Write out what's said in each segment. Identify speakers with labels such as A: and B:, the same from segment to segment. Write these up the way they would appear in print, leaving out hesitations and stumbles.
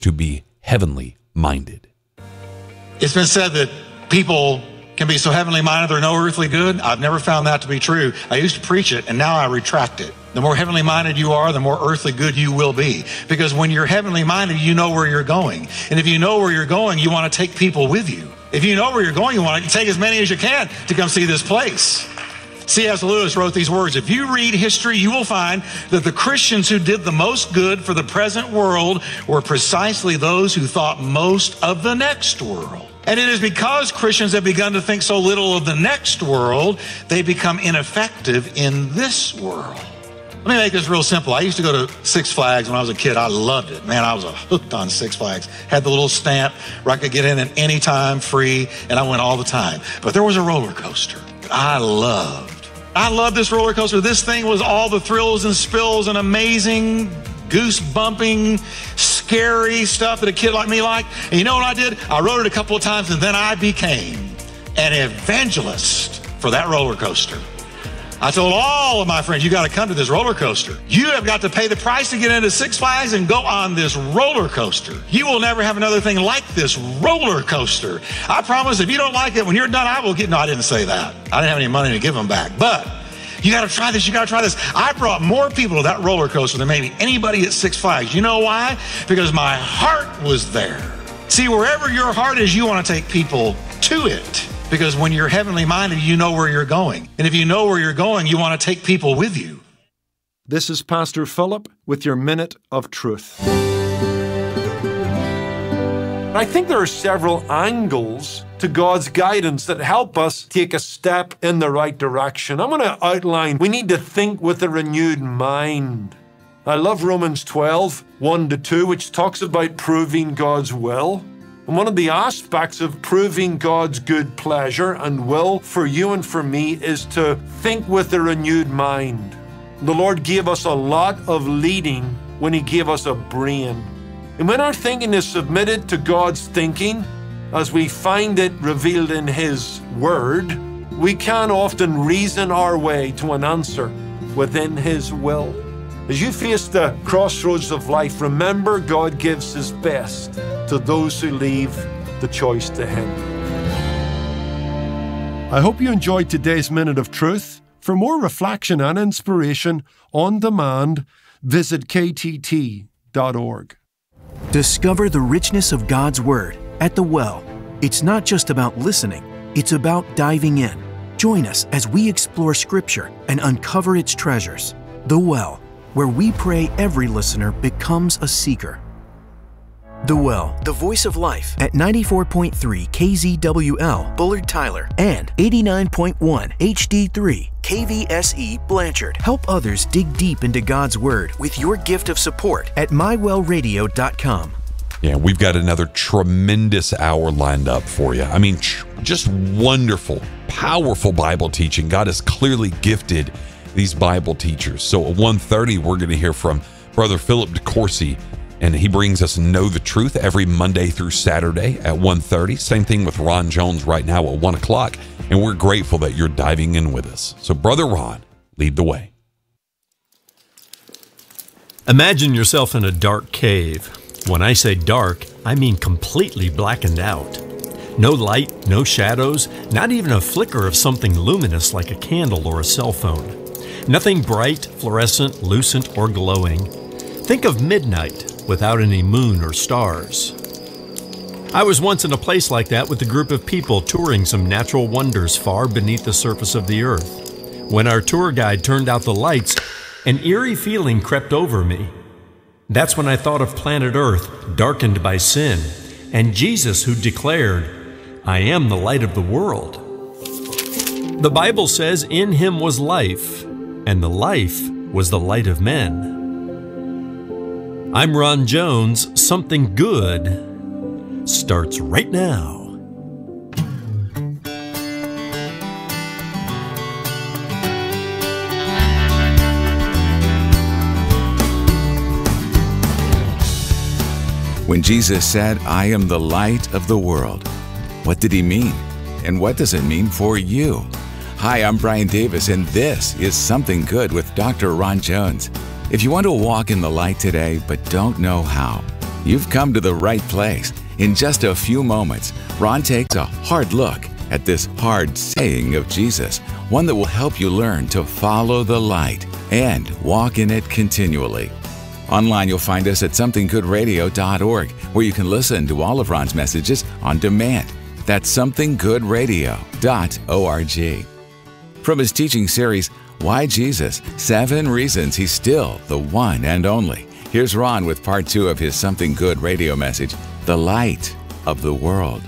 A: to be heavenly minded.
B: It's been said that people can be so heavenly minded they're no earthly good. I've never found that to be true. I used to preach it, and now I retract it. The more heavenly minded you are, the more earthly good you will be. Because when you're heavenly minded, you know where you're going. And if you know where you're going, you want to take people with you. If you know where you're going, you want to take as many as you can to come see this place. C.S. Lewis wrote these words: if you read history, you will find that the Christians who did the most good for the present world were precisely those who thought most of the next world. And it is because Christians have begun to think so little of the next world, they become ineffective in this world. Let me make this real simple. I used to go to Six Flags when I was a kid. I loved it. Man, I was hooked on Six Flags. Had the little stamp where I could get in at any time, free, and I went all the time. But there was a roller coaster that I loved. I loved this roller coaster. This thing was all the thrills and spills and amazing, goose-bumping, scary stuff that a kid like me liked. And you know what I did? I rode it a couple of times, and then I became an evangelist for that roller coaster. I told all of my friends, you got to come to this roller coaster. You have got to pay the price to get into Six Flags and go on this roller coaster. You will never have another thing like this roller coaster. I promise if you don't like it, when you're done, I will get, no, I didn't say that. I didn't have any money to give them back. But you got to try this, you got to try this. I brought more people to that roller coaster than maybe anybody at Six Flags. You know why? Because my heart was there. See, wherever your heart is, you want to take people to it. Because when you're heavenly minded, you know where you're going. And if you know where you're going, you want to take people with you.
C: This is Pastor Philip with your Minute of Truth. I think there are several angles to God's guidance that help us take a step in the right direction. I'm going to outline, we need to think with a renewed mind. I love Romans 12, 1-2, which talks about proving God's will. And one of the aspects of proving God's good pleasure and will for you and for me is to think with a renewed mind. The Lord gave us a lot of leading when He gave us a brain. And when our thinking is submitted to God's thinking, as we find it revealed in His Word, we can often reason our way to an answer within His will. As you face the crossroads of life, remember God gives His best to those who leave the choice to Him. I hope you enjoyed today's Minute of Truth. For more reflection and inspiration on demand, visit ktt.org.
D: Discover the richness of God's Word at The Well. It's not just about listening, it's about diving in. Join us as we explore Scripture and uncover its treasures. The Well, where we pray every listener becomes a seeker. The Well, the voice of life at 94.3 KZWL, Bullard Tyler, and 89.1 HD3 KVSE Blanchard. Help others dig deep into God's Word with your gift of support at mywellradio.com.
A: Yeah, we've got another tremendous hour lined up for you. I mean, just wonderful, powerful Bible teaching. God has clearly gifted these Bible teachers. So at 1:30, we're going to hear from Brother Philip DeCourcy, and he brings us Know the Truth every Monday through Saturday at 1:30. Same thing with Ron Jones right now at 1 o'clock, and we're grateful that you're diving in with us. So Brother Ron, lead the way.
E: Imagine yourself in a dark cave. When I say dark, I mean completely blackened out. No light, no shadows, not even a flicker of something luminous like a candle or a cell phone. Nothing bright, fluorescent, lucent, or glowing. Think of midnight without any moon or stars. I was once in a place like that with a group of people touring some natural wonders far beneath the surface of the earth. When our tour guide turned out the lights, an eerie feeling crept over me. That's when I thought of planet Earth, darkened by sin, and Jesus who declared, "I am the light of the world." The Bible says in Him was life, and the life was the light of men. I'm Ron Jones. Something good starts right now.
F: When Jesus said, "I am the light of the world," what did He mean? And what does it mean for you? Hi, I'm Brian Davis, and this is Something Good with Dr. Ron Jones. If you want to walk in the light today but don't know how, You've come to the right place. In just a few moments, Ron takes a hard look at this hard saying of Jesus, one that will help you learn to follow the light and walk in it continually. Online, you'll find us at somethinggoodradio.org, where you can listen to all of Ron's messages on demand. That's somethinggoodradio.org. From his teaching series, Why Jesus? 7 Reasons He's Still the One and Only. Here's Ron with part 2 of his Something Good radio message, The Light of the World.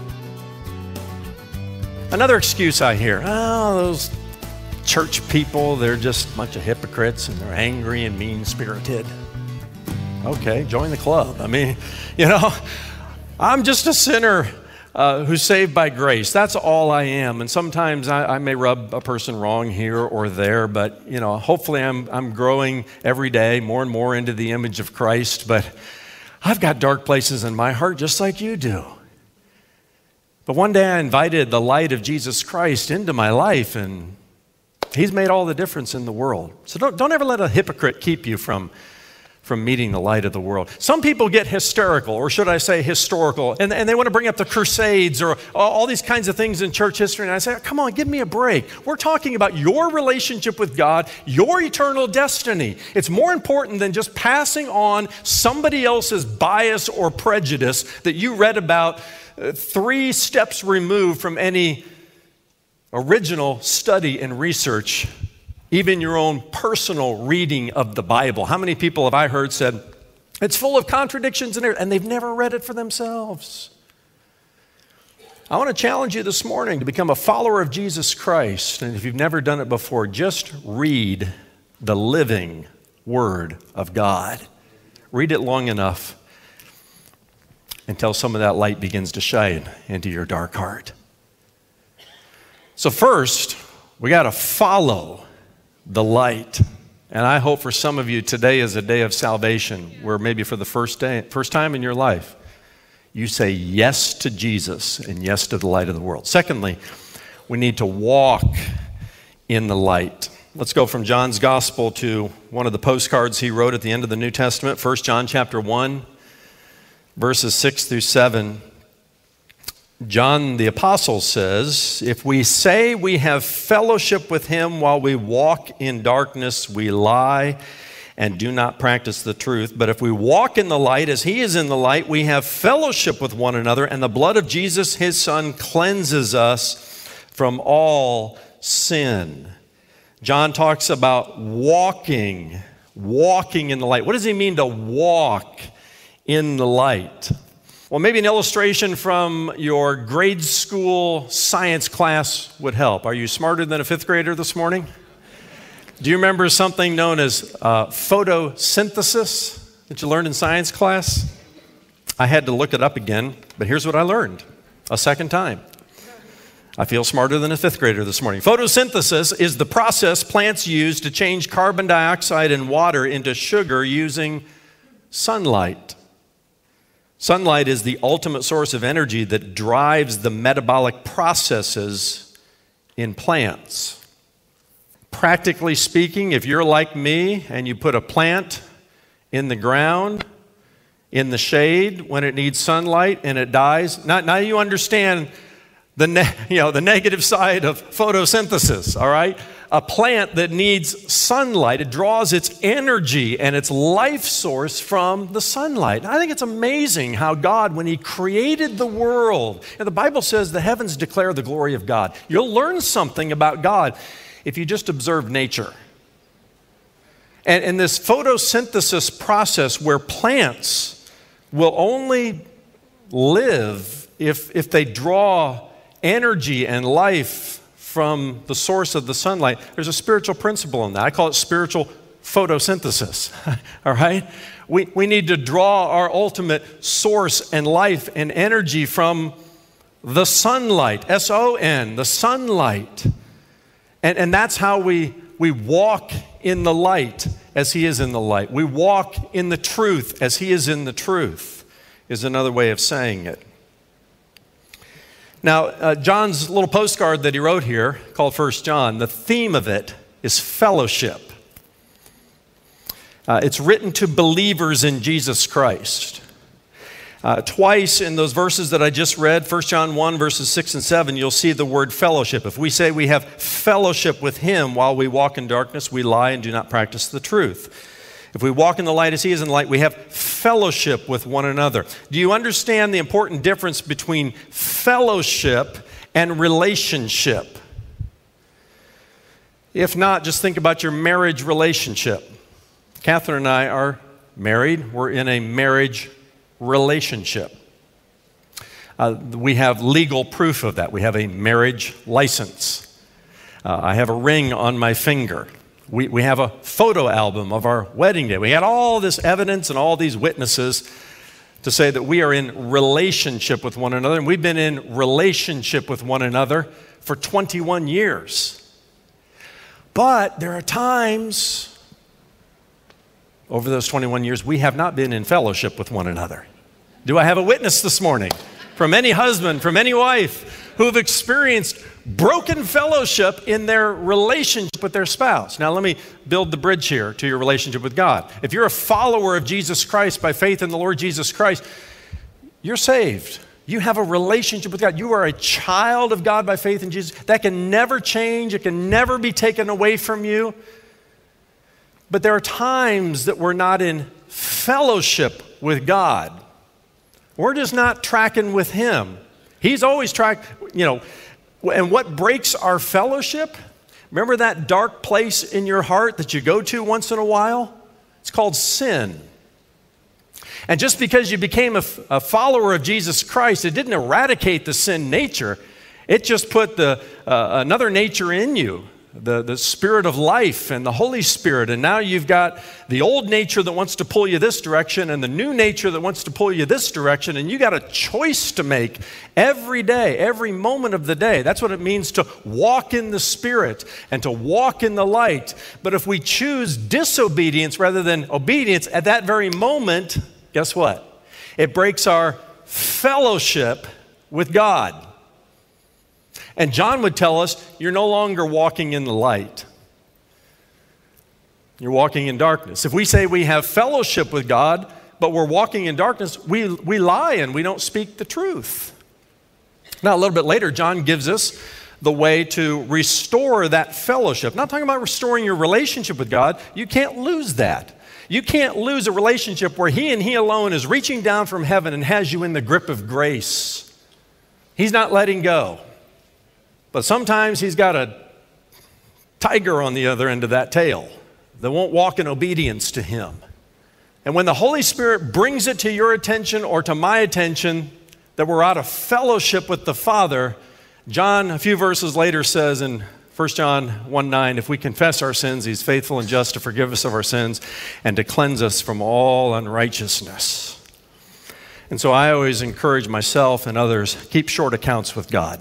E: Another excuse I hear, those church people, they're just a bunch of hypocrites and they're angry and mean-spirited. Okay, join the club. I mean, I'm just a sinner who's saved by grace. That's all I am. And sometimes I may rub a person wrong here or there, but hopefully I'm growing every day more and more into the image of Christ. But I've got dark places in my heart just like you do. But one day I invited the light of Jesus Christ into my life, and He's made all the difference in the world. So don't ever let a hypocrite keep you from meeting the light of the world. Some people get hysterical, or should I say historical, and they want to bring up the Crusades or all these kinds of things in church history, and I say, come on, give me a break. We're talking about your relationship with God, your eternal destiny. It's more important than just passing on somebody else's bias or prejudice that you read about 3 steps removed from any original study and research, even your own personal reading of the Bible. How many people have I heard said, it's full of contradictions in there, and they've never read it for themselves? I want to challenge you this morning to become a follower of Jesus Christ. And if you've never done it before, just read the living Word of God. Read it long enough until some of that light begins to shine into your dark heart. So first, we got to follow the light. And I hope for some of you today is a day of salvation, where maybe for the first time in your life, you say yes to Jesus and yes to the light of the world. Secondly, we need to walk in the light. Let's go from John's gospel to one of the postcards he wrote at the end of the New Testament, 1 John chapter 1, verses 6 through 7. John the Apostle says, if we say we have fellowship with Him while we walk in darkness, we lie and do not practice the truth. But if we walk in the light as He is in the light, we have fellowship with one another, and the blood of Jesus, His Son, cleanses us from all sin. John talks about walking in the light. What does he mean to walk in the light? Well, maybe an illustration from your grade school science class would help. Are you smarter than a 5th grader this morning? Do you remember something known as photosynthesis that you learned in science class? I had to look it up again, but here's what I learned a second time. I feel smarter than a 5th grader this morning. Photosynthesis is the process plants use to change carbon dioxide and water into sugar using sunlight. Sunlight is the ultimate source of energy that drives the metabolic processes in plants. Practically speaking, if you're like me and you put a plant in the ground, in the shade, when it needs sunlight and it dies, now you understand the negative side of photosynthesis, all right? A plant that needs sunlight, it draws its energy and its life source from the sunlight. And I think it's amazing how God, when He created the world, and the Bible says the heavens declare the glory of God. You'll learn something about God if you just observe nature. And this photosynthesis process, where plants will only live if they draw energy and life from the source of the sunlight, there's a spiritual principle in that. I call it spiritual photosynthesis, all right? We need to draw our ultimate source and life and energy from the sunlight, S-O-N, the sunlight. And that's how we walk in the light as He is in the light. We walk in the truth as He is in the truth, is another way of saying it. Now, John's little postcard that he wrote here, called 1 John, the theme of it is fellowship. It's written to believers in Jesus Christ. Twice in those verses that I just read, 1 John 1, verses 6 and 7, you'll see the word fellowship. If we say we have fellowship with him while we walk in darkness, we lie and do not practice the truth. If we walk in the light as he is in the light, we have fellowship with one another. Do you understand the important difference between fellowship and relationship? If not, just think about your marriage relationship. Catherine and I are married. We're in a marriage relationship. We have legal proof of that. We have a marriage license. I have a ring on my finger. We have a photo album of our wedding day. We had all this evidence and all these witnesses to say that we are in relationship with one another. And we've been in relationship with one another for 21 years. But there are times over those 21 years, we have not been in fellowship with one another. Do I have a witness this morning from any husband, from any wife who have experienced broken fellowship in their relationship with their spouse? Now, let me build the bridge here to your relationship with God. If you're a follower of Jesus Christ by faith in the Lord Jesus Christ, you're saved. You have a relationship with God. You are a child of God by faith in Jesus. That can never change. It can never be taken away from you. But there are times that we're not in fellowship with God. We're just not tracking with him. He's always tracked, and what breaks our fellowship? Remember that dark place in your heart that you go to once in a while? It's called sin. And just because you became a follower of Jesus Christ, it didn't eradicate the sin nature. It just put another nature in you. The Spirit of life and the Holy Spirit. And now you've got the old nature that wants to pull you this direction and the new nature that wants to pull you this direction. And you got a choice to make every day, every moment of the day. That's what it means to walk in the Spirit and to walk in the light. But if we choose disobedience rather than obedience at that very moment, guess what? It breaks our fellowship with God. And John would tell us, you're no longer walking in the light. You're walking in darkness. If we say we have fellowship with God, but we're walking in darkness, we lie and we don't speak the truth. Now, a little bit later, John gives us the way to restore that fellowship. I'm not talking about restoring your relationship with God. You can't lose that. You can't lose a relationship where he and he alone is reaching down from heaven and has you in the grip of grace. He's not letting go. But sometimes he's got a tiger on the other end of that tail that won't walk in obedience to him. And when the Holy Spirit brings it to your attention or to my attention that we're out of fellowship with the Father, John, a few verses later, says in 1 John 1:9, if we confess our sins, he's faithful and just to forgive us of our sins and to cleanse us from all unrighteousness. And so I always encourage myself and others, keep short accounts with God.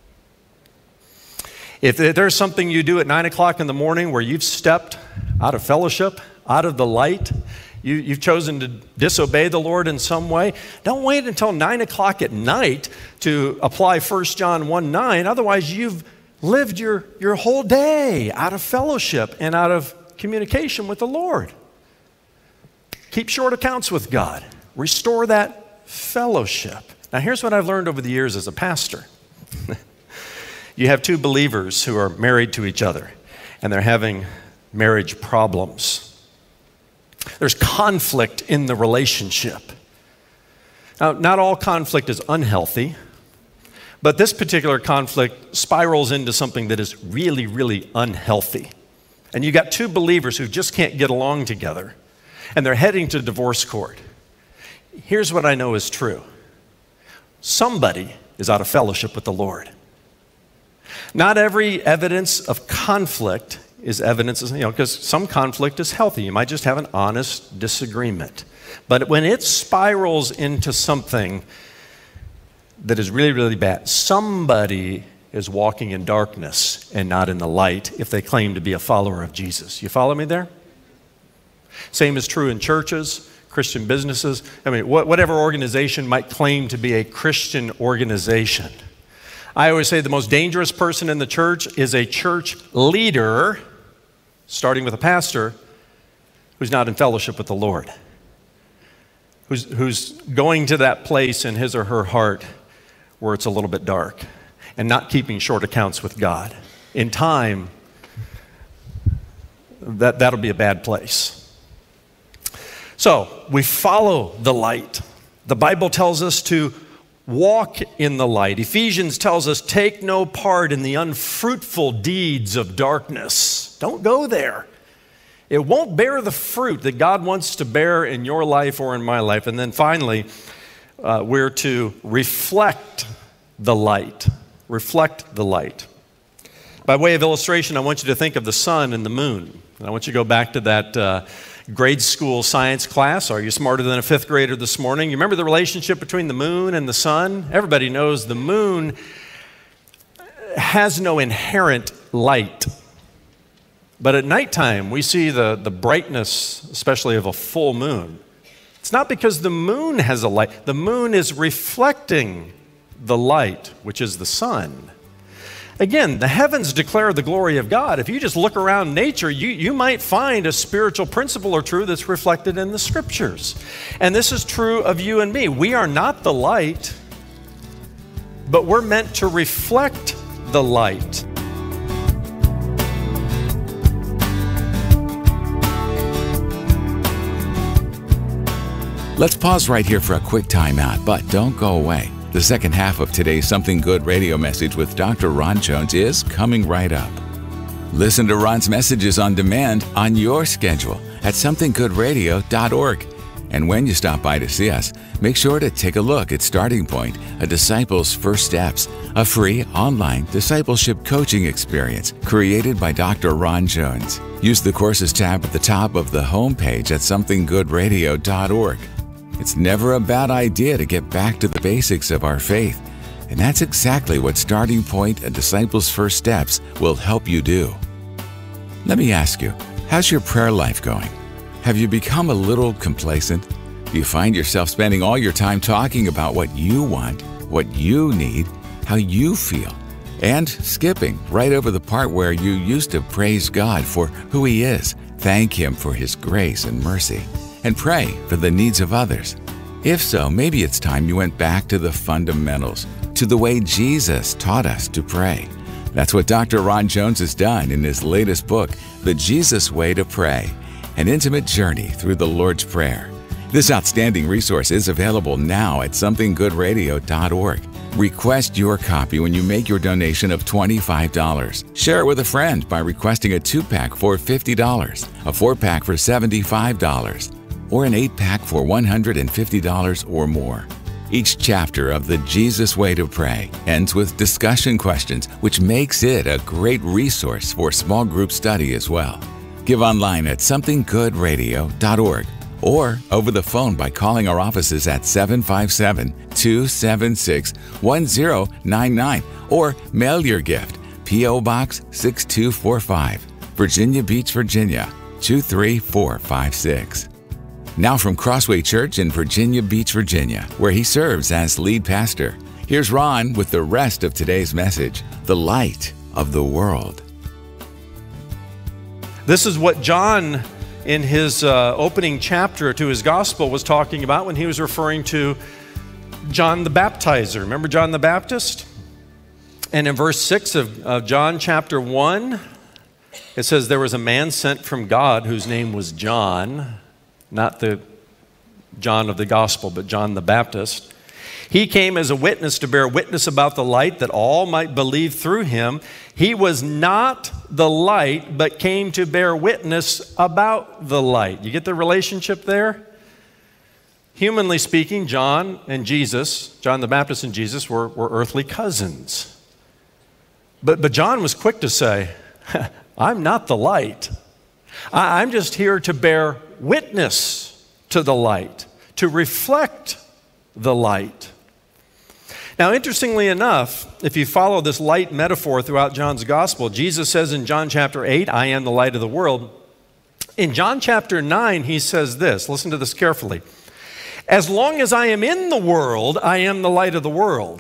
E: If there's something you do at 9 o'clock in the morning where you've stepped out of fellowship, out of the light, you've chosen to disobey the Lord in some way, don't wait until 9 o'clock at night to apply 1 John 1:9. Otherwise, you've lived your whole day out of fellowship and out of communication with the Lord. Keep short accounts with God. Restore that fellowship. Now, here's what I've learned over the years as a pastor. You have two believers who are married to each other, and they're having marriage problems. There's conflict in the relationship. Now, not all conflict is unhealthy, but this particular conflict spirals into something that is really, really unhealthy. And you got two believers who just can't get along together, and they're heading to divorce court. Here's what I know is true. Somebody is out of fellowship with the Lord. Not every evidence of conflict is evidence, because some conflict is healthy. You might just have an honest disagreement. But when it spirals into something that is really, really bad, somebody is walking in darkness and not in the light if they claim to be a follower of Jesus. You follow me there? Same is true in churches, Christian businesses. Whatever organization might claim to be a Christian organization. I always say the most dangerous person in the church is a church leader, starting with a pastor, who's not in fellowship with the Lord. who's going to that place in his or her heart where it's a little bit dark and not keeping short accounts with God. In time, that'll be a bad place. So we follow the light. The Bible tells us to walk in the light. Ephesians tells us, take no part in the unfruitful deeds of darkness. Don't go there. It won't bear the fruit that God wants to bear in your life or in my life. And then finally, we're to reflect the light. Reflect the light. By way of illustration, I want you to think of the sun and the moon. And I want you to go back to that grade school science class. Are you smarter than a fifth grader this morning? You remember the relationship between the moon and the sun? Everybody knows the moon has no inherent light. But at nighttime, we see the brightness, especially of a full moon. It's not because the moon has a light. The moon is reflecting the light, which is the sun. Again, the heavens declare the glory of God. If you just look around nature, you might find a spiritual principle or truth that's reflected in the scriptures. And this is true of you and me. We are not the light, but we're meant to reflect the light.
F: Let's pause right here for a quick timeout, but don't go away. The second half of today's Something Good radio message with Dr. Ron Jones is coming right up. Listen to Ron's messages on demand on your schedule at somethinggoodradio.org. And when you stop by to see us, make sure to take a look at Starting Point, a disciple's first steps, a free online discipleship coaching experience created by Dr. Ron Jones. Use the Courses tab at the top of the homepage at somethinggoodradio.org. It's never a bad idea to get back to the basics of our faith, and that's exactly what Starting Point, a disciple's first steps, will help you do. Let me ask you, how's your prayer life going? Have you become a little complacent? Do you find yourself spending all your time talking about what you want, what you need, how you feel, and skipping right over the part where you used to praise God for who He is, thank Him for His grace and mercy, and pray for the needs of others? If so, maybe it's time you went back to the fundamentals, to the way Jesus taught us to pray. That's what Dr. Ron Jones has done in his latest book, The Jesus Way to Pray, an intimate journey through the Lord's Prayer. This outstanding resource is available now at somethinggoodradio.org. Request your copy when you make your donation of $25. Share it with a friend by requesting a 2-pack for $50, a 4-pack for $75, or an 8-pack for $150 or more. Each chapter of The Jesus Way to Pray ends with discussion questions, which makes it a great resource for small group study as well. Give online at somethinggoodradio.org or over the phone by calling our offices at 757-276-1099 or mail your gift, P.O. Box 6245, Virginia Beach, Virginia 23456. Now from Crossway Church in Virginia Beach, Virginia, where he serves as lead pastor, here's Ron with the rest of today's message, The Light of the World.
E: This is what John, in his opening chapter to his gospel, was talking about when he was referring to John the Baptizer. Remember John the Baptist? And in verse 6 of John chapter 1, it says, there was a man sent from God whose name was John, not the John of the gospel, but John the Baptist. He came as a witness to bear witness about the light, that all might believe through him. He was not the light, but came to bear witness about the light. You get the relationship there? Humanly speaking, John and Jesus, John the Baptist and Jesus were earthly cousins. But John was quick to say, I'm not the light. I'm just here to bear witness to the light, to reflect the light. Now, interestingly enough, if you follow this light metaphor throughout John's gospel, Jesus says in John chapter 8, I am the light of the world. In John chapter 9, he says this, listen to this carefully. As long as I am in the world, I am the light of the world.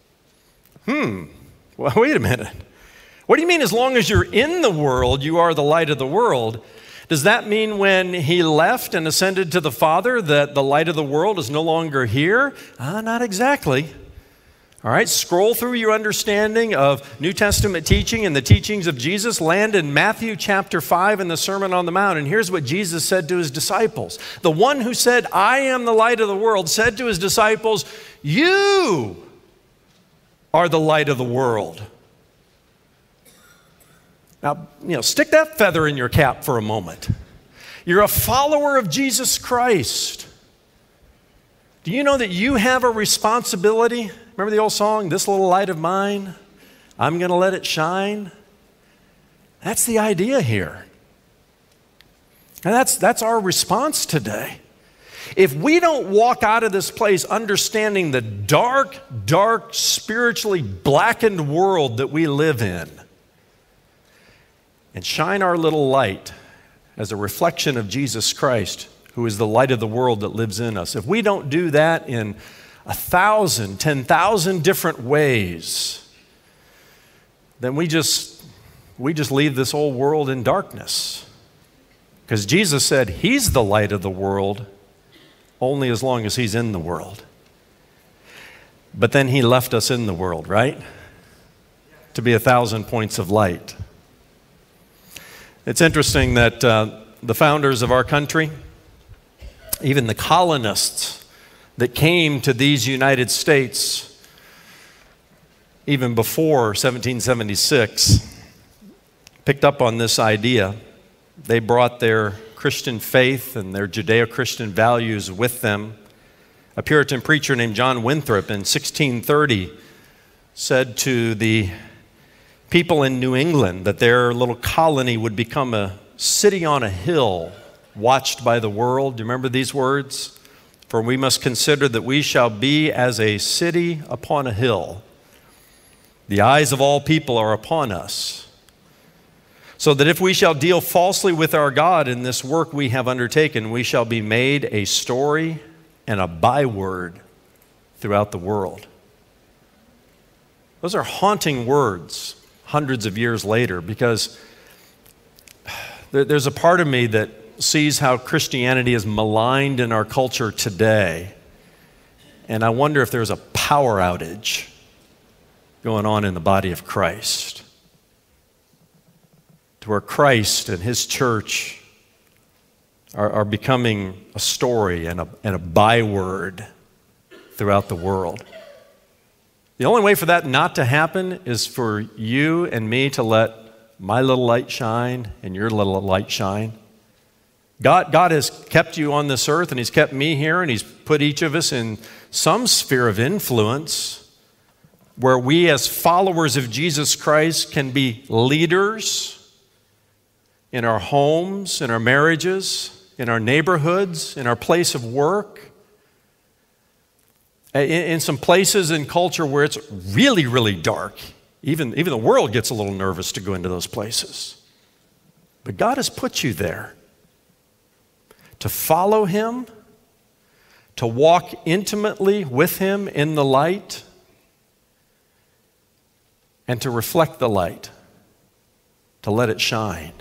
E: Well, wait a minute. What do you mean as long as you're in the world, you are the light of the world? Does that mean when he left and ascended to the Father that the light of the world is no longer here? Not exactly. All right, scroll through your understanding of New Testament teaching and the teachings of Jesus. Land in Matthew chapter 5 in the Sermon on the Mount. And here's what Jesus said to his disciples. The one who said, I am the light of the world, said to his disciples, you are the light of the world. Now, stick that feather in your cap for a moment. You're a follower of Jesus Christ. Do you know that you have a responsibility? Remember the old song, "This little light of mine, I'm going to let it shine"? That's the idea here. And that's our response today. If we don't walk out of this place understanding the dark, dark, spiritually blackened world that we live in, and shine our little light as a reflection of Jesus Christ, who is the light of the world that lives in us, if we don't do that in 1,000, 10,000 different ways, then we just leave this old world in darkness. Because Jesus said he's the light of the world only as long as he's in the world. But then he left us in the world, right? To be 1,000 points of light. It's interesting that the founders of our country, even the colonists that came to these United States even before 1776, picked up on this idea. They brought their Christian faith and their Judeo-Christian values with them. A Puritan preacher named John Winthrop in 1630 said to the people in New England that their little colony would become a city on a hill watched by the world. Do you remember these words? For we must consider that we shall be as a city upon a hill. The eyes of all people are upon us. So that if we shall deal falsely with our God in this work we have undertaken, we shall be made a story and a byword throughout the world. Those are haunting words hundreds of years later, because there's a part of me that sees how Christianity is maligned in our culture today, and I wonder if there's a power outage going on in the body of Christ, to where Christ and his church are becoming a story and a byword throughout the world. The only way for that not to happen is for you and me to let my little light shine and your little light shine. God has kept you on this earth, and he's kept me here, and he's put each of us in some sphere of influence where we as followers of Jesus Christ can be leaders in our homes, in our marriages, in our neighborhoods, in our place of work, in some places in culture where it's really, really dark. Even the world gets a little nervous to go into those places. But God has put you there to follow him, to walk intimately with him in the light, and to reflect the light, to let it shine.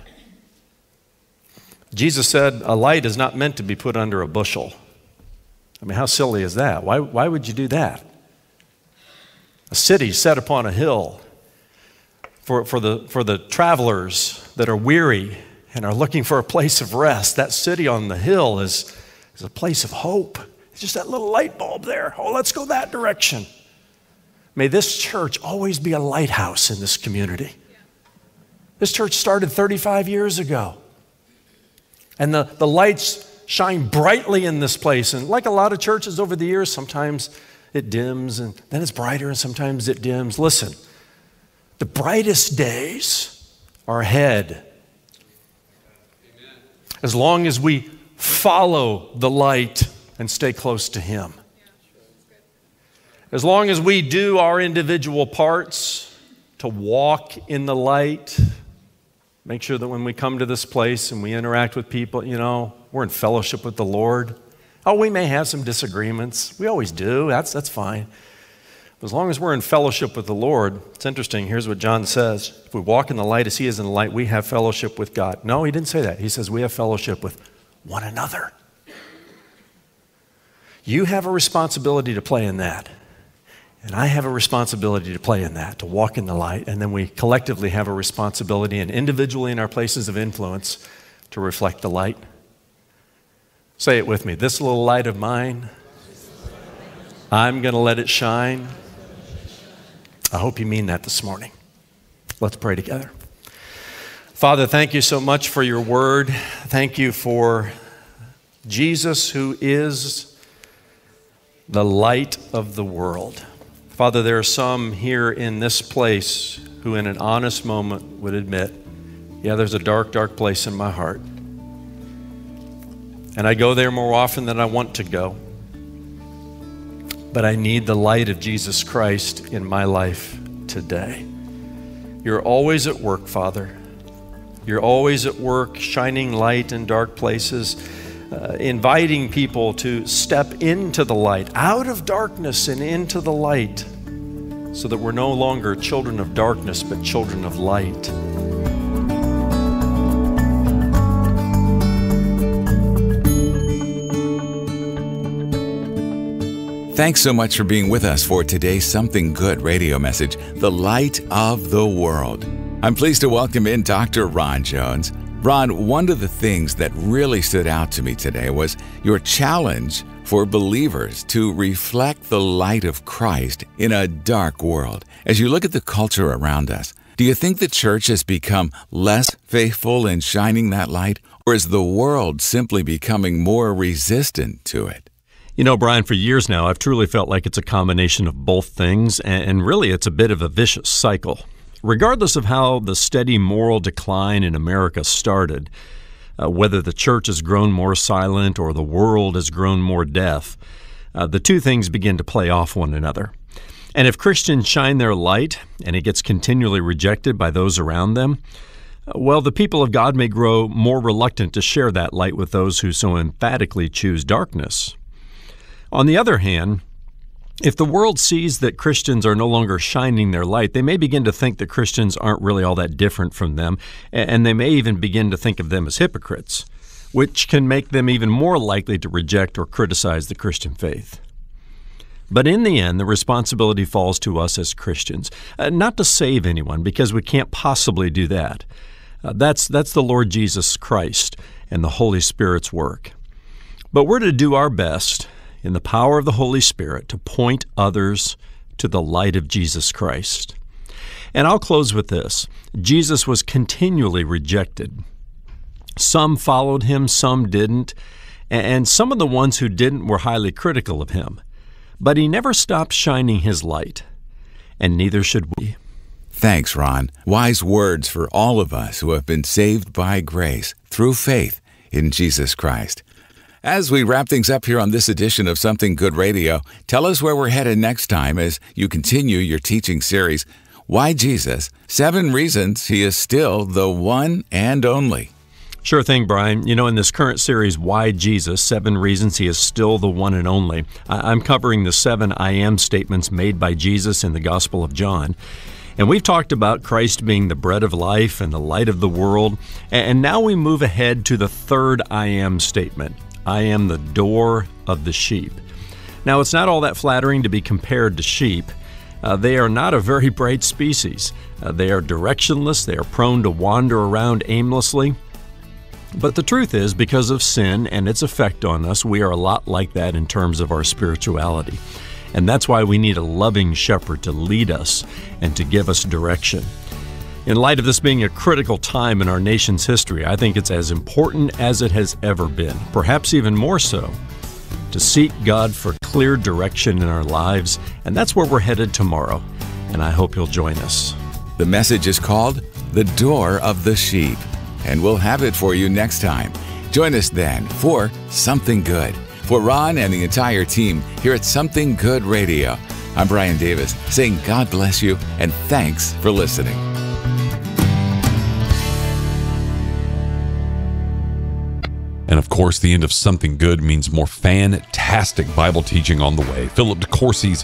E: Jesus said a light is not meant to be put under a bushel. I mean, how silly is that? Why would you do that? A city set upon a hill for the travelers that are weary and are looking for a place of rest. That city on the hill is a place of hope. It's just that little light bulb there. Oh, let's go that direction. May this church always be a lighthouse in this community. This church started 35 years ago. And the lights shine brightly in this place. And like a lot of churches over the years, sometimes it dims and then it's brighter and sometimes it dims. Listen, the brightest days are ahead. As long as we follow the light and stay close to him. As long as we do our individual parts to walk in the light, make sure that when we come to this place and we interact with people, we're in fellowship with the Lord. Oh, we may have some disagreements. We always do. That's fine. As long as we're in fellowship with the Lord, it's interesting. Here's what John says. If we walk in the light as he is in the light, we have fellowship with God. No, he didn't say that. He says we have fellowship with one another. You have a responsibility to play in that. And I have a responsibility to play in that, to walk in the light. And then we collectively have a responsibility and individually in our places of influence to reflect the light. Say it with me. This little light of mine, I'm going to let it shine. I hope you mean that this morning. Let's pray together. Father, thank you so much for your word. Thank you for Jesus, who is the light of the world. Father, there are some here in this place who in an honest moment would admit, yeah, there's a dark, dark place in my heart. And I go there more often than I want to go. But I need the light of Jesus Christ in my life today. You're always at work, Father. You're always at work, shining light in dark places, inviting people to step into the light, out of darkness and into the light, so that we're no longer children of darkness, but children of light.
F: Thanks so much for being with us for today's Something Good radio message, The Light of the World. I'm pleased to welcome in Dr. Ron Jones. Ron, one of the things that really stood out to me today was your challenge for believers to reflect the light of Christ in a dark world. As you look at the culture around us, do you think the church has become less faithful in shining that light, or is the world simply becoming more resistant to it?
E: You know, Brian, for years now, I've truly felt like it's a combination of both things, and really it's a bit of a vicious cycle. Regardless of how the steady moral decline in America started, whether the church has grown more silent or the world has grown more deaf, the two things begin to play off one another. And if Christians shine their light and it gets continually rejected by those around them, well, the people of God may grow more reluctant to share that light with those who so emphatically choose darkness. On the other hand, if the world sees that Christians are no longer shining their light, they may begin to think that Christians aren't really all that different from them, and they may even begin to think of them as hypocrites, which can make them even more likely to reject or criticize the Christian faith. But in the end, the responsibility falls to us as Christians, not to save anyone, because we can't possibly do that. That's the Lord Jesus Christ and the Holy Spirit's work. But we're to do our best in the power of the Holy Spirit to point others to the light of Jesus Christ. And I'll close with this. Jesus was continually rejected. Some followed him, some didn't, and some of the ones who didn't were highly critical of him. But he never stopped shining his light, and neither should we.
F: Thanks, Ron. Wise words for all of us who have been saved by grace through faith in Jesus Christ. As we wrap things up here on this edition of Something Good Radio, tell us where we're headed next time as you continue your teaching series, Why Jesus? 7 Reasons He is Still the One and Only.
E: Sure thing, Brian. You know, in this current series, Why Jesus? 7 Reasons He is Still the One and Only, I'm covering the 7 I am statements made by Jesus in the Gospel of John. And we've talked about Christ being the bread of life and the light of the world. And now we move ahead to the 3rd I am statement. I am the door of the sheep. Now, it's not all that flattering to be compared to sheep. They are not a very bright species. They are directionless. They are prone to wander around aimlessly. But the truth is, because of sin and its effect on us, we are a lot like that in terms of our spirituality. And that's why we need a loving shepherd to lead us and to give us direction. In light of this being a critical time in our nation's history, I think it's as important as it has ever been, perhaps even more so, to seek God for clear direction in our lives, and that's where we're headed tomorrow, and I hope you'll join us.
F: The message is called The Door of the Sheep, and we'll have it for you next time. Join us then for Something Good. For Ron and the entire team here at Something Good Radio, I'm Brian Davis, saying God bless you and thanks for listening.
A: And of course, the end of Something Good means more fantastic Bible teaching on the way. Philip DeCourcy's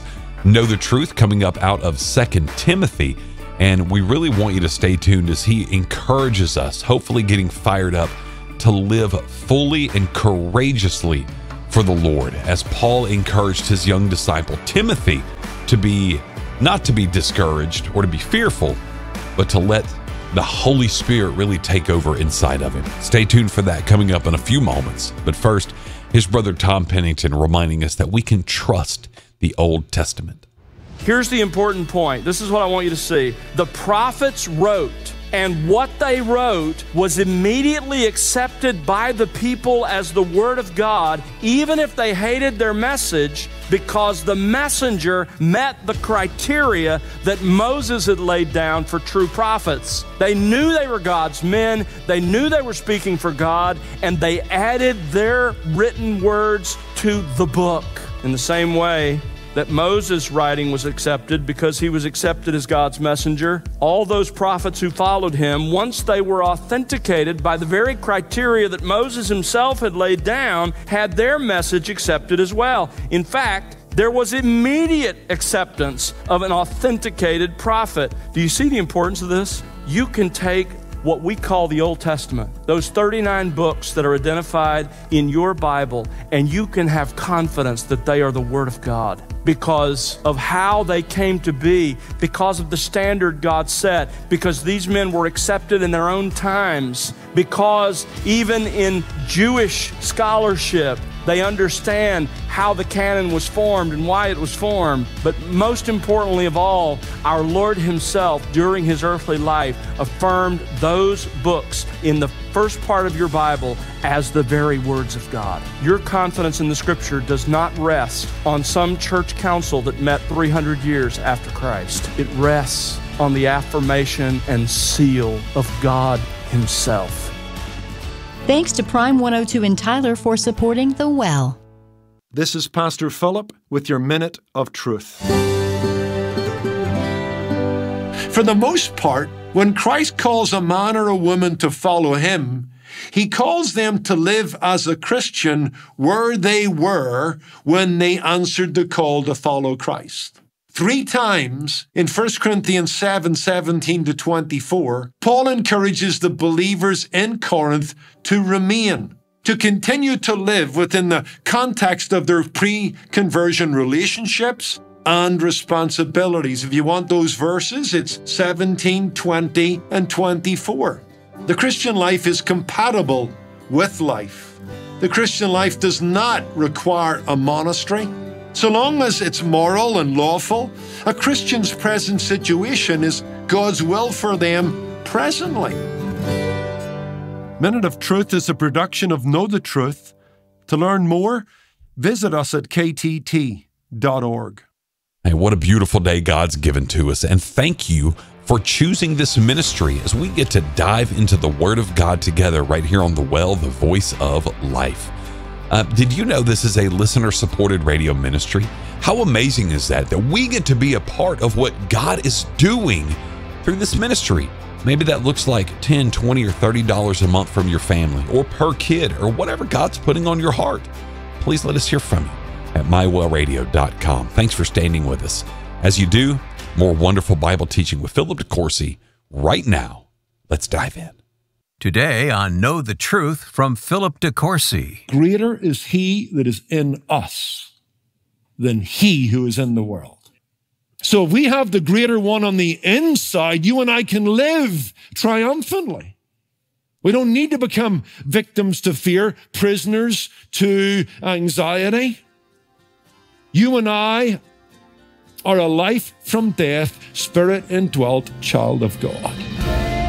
A: Know the Truth coming up out of 2 Timothy. And we really want you to stay tuned as he encourages us, hopefully getting fired up to live fully and courageously for the Lord, as Paul encouraged his young disciple Timothy to be not to be discouraged or to be fearful, but to let the Holy Spirit really take over inside of him. Stay tuned for that coming up in a few moments. But first, here's Brother Tom Pennington reminding us that we can trust the Old Testament.
G: Here's the important point. This is what I want you to see. The prophets wrote, and what they wrote was immediately accepted by the people as the Word of God, even if they hated their message, because the messenger met the criteria that Moses had laid down for true prophets. They knew they were God's men, they knew they were speaking for God, and they added their written words to the book. In the same way that Moses' writing was accepted because he was accepted as God's messenger, all those prophets who followed him, once they were authenticated by the very criteria that Moses himself had laid down, had their message accepted as well. In fact, there was immediate acceptance of an authenticated prophet. Do you see the importance of this? You can take what we call the Old Testament, those 39 books that are identified in your Bible, and you can have confidence that they are the Word of God because of how they came to be, because of the standard God set, because these men were accepted in their own times, because even in Jewish scholarship, they understand how the canon was formed and why it was formed. But most importantly of all, our Lord himself, during his earthly life, affirmed those books in the first part of your Bible as the very words of God. Your confidence in the Scripture does not rest on some church council that met 300 years after Christ. It rests on the affirmation and seal of God himself.
H: Thanks to Prime 102 in Tyler for supporting The Well.
C: This is Pastor Philip with your Minute of Truth. For the most part, when Christ calls a man or a woman to follow him, he calls them to live as a Christian where they were when they answered the call to follow Christ. 3 times in 1 Corinthians 7:17-24, Paul encourages the believers in Corinth to remain, to continue to live within the context of their pre-conversion relationships and responsibilities. If you want those verses, it's 17, 20, and 24. The Christian life is compatible with life. The Christian life does not require a monastery. So long as it's moral and lawful, a Christian's present situation is God's will for them presently. Minute of Truth is a production of Know the Truth. To learn more, visit us at ktt.org.
A: Hey, what a beautiful day God's given to us. And thank you for choosing this ministry as we get to dive into the Word of God together right here on The Well, the Voice of Life. Did you know this is a listener-supported radio ministry? How amazing is that we get to be a part of what God is doing through this ministry? Maybe that looks like $10, $20, or $30 a month from your family, or per kid, or whatever God's putting on your heart. Please let us hear from you at mywellradio.com. Thanks for standing with us. As you do, more wonderful Bible teaching with Philip DeCourcy right now. Let's dive in.
I: Today on Know the Truth from Philip DeCourcy.
J: Greater is he that is in us than he who is in the world. So if we have the greater one on the inside, you and I can live triumphantly. We don't need to become victims to fear, prisoners to anxiety. You and I are a life from death, spirit indwelt child of God.